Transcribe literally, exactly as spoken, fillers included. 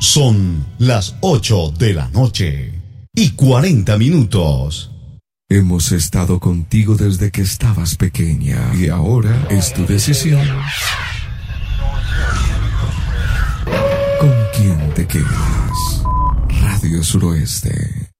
Son las ocho de la noche y cuarenta minutos. Hemos estado contigo desde que estabas pequeña y ahora es tu decisión. ¿Con quién te quedas? Radio Suroeste.